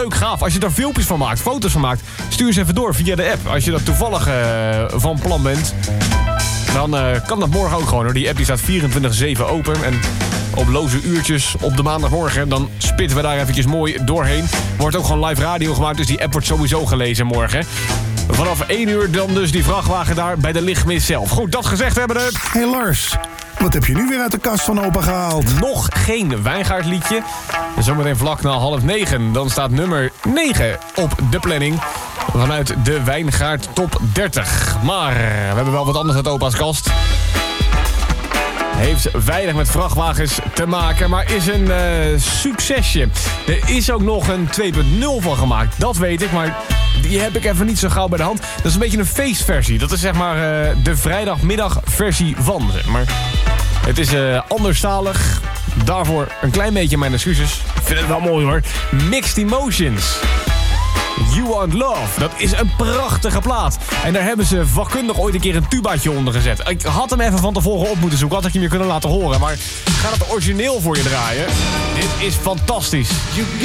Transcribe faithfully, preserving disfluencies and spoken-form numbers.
leuk, gaaf. Als je daar filmpjes van maakt, foto's van maakt, stuur ze even door via de app. Als je dat toevallig uh, van plan bent, dan uh, kan dat morgen ook gewoon. Hoor. Die app die staat vierentwintig zeven open en op loze uurtjes op de maandagmorgen, dan spitten we daar eventjes mooi doorheen. Wordt ook gewoon live radio gemaakt, dus die app wordt sowieso gelezen morgen. Vanaf één uur dan dus die vrachtwagen daar bij de lichtmis zelf. Goed, dat gezegd hebben we. Hey Lars, wat heb je nu weer uit de kast van opa gehaald? Nog geen Wijngaardliedje. Zometeen vlak na half negen. Dan staat nummer negen op de planning. Vanuit de Wijngaard top dertig. Maar we hebben wel wat anders uit opa's kast. Heeft weinig met vrachtwagens te maken, maar is een uh, succesje. Er is ook nog een twee punt nul van gemaakt, dat weet ik, maar die heb ik even niet zo gauw bij de hand. Dat is een beetje een feestversie. Dat is zeg maar uh, de vrijdagmiddagversie van, zeg maar. Het is uh, anderstalig. Daarvoor een klein beetje mijn excuses. Ik vind het wel mooi hoor. Mixed Emotions. You Want Love. Dat is een prachtige plaat. En daar hebben ze vakkundig ooit een keer een tubaatje onder gezet. Ik had hem even van tevoren op moeten zoeken. Had ik je meer kunnen laten horen. Maar ik ga het origineel voor je draaien. Dit is fantastisch.